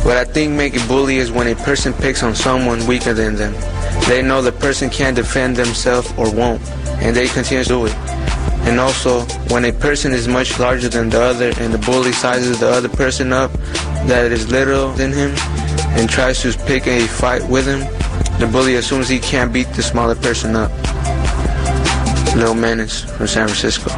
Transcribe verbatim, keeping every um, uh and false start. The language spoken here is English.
What I think make a bully is when a person picks on someone weaker than them. They know the person can't defend themselves or won't, and they continue to do it. And also, when a person is much larger than the other and the bully sizes the other person up that is little than him and tries to pick a fight with him, the bully assumes he can't beat the smaller person up. Lil Menace from San Francisco.